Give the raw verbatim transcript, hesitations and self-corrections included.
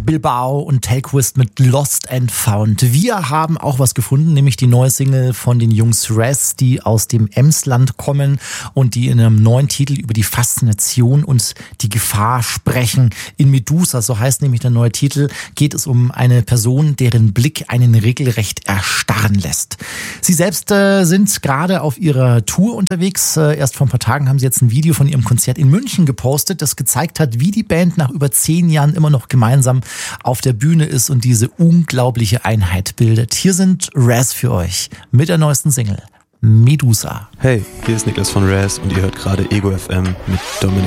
Bilbao und Telquist mit Lost and Found. Wir haben auch was gefunden, nämlich die neue Single von den Jungs Res, die aus dem Emsland kommen und die in einem neuen Titel über die Faszination und die Gefahr sprechen. In Medusa, so heißt nämlich der neue Titel, geht es um eine Person, deren Blick einen regelrecht erstarren lässt. Sie selbst äh, sind gerade auf ihrer Tour unterwegs. Äh, erst vor ein paar Tagen haben sie jetzt ein Video von ihrem Konzert in München gepostet, das gezeigt hat, wie die Band nach über zehn Jahren immer noch gemeinsam auf der Bühne ist und diese unglaubliche Einheit bildet. Hier sind Raz für euch mit der neuesten Single Medusa. Hey, hier ist Niklas von Raz und ihr hört gerade Ego F M mit Dominik.